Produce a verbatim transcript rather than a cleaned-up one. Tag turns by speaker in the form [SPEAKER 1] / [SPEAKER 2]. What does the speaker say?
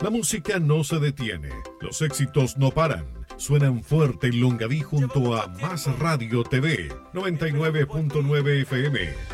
[SPEAKER 1] La música no se detiene, los éxitos no paran. Suenan fuerte en Longaví junto a Más Radio T V, noventa y nueve punto nueve F M.